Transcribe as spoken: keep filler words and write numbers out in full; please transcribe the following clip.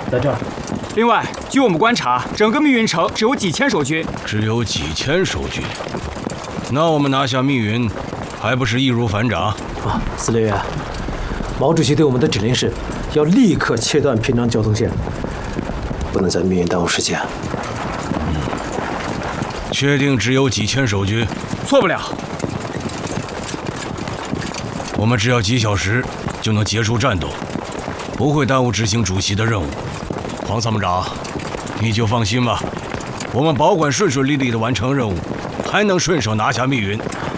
在这儿。 另外，据我们观察，整个密云城只有几千守军， 只有几千守军。那我们拿下密云，还不是易如反掌？ 啊，司令员，毛主席对我们的指令是，要立刻切断平壤交通线，不能在密云耽误时间。 嗯，确定只有几千守军？ 错不了。 我们只要几小时就能结束战斗，不会耽误执行主席的任务。黄参谋长，你就放心吧，我们保管顺顺利利地完成任务，还能顺手拿下密云。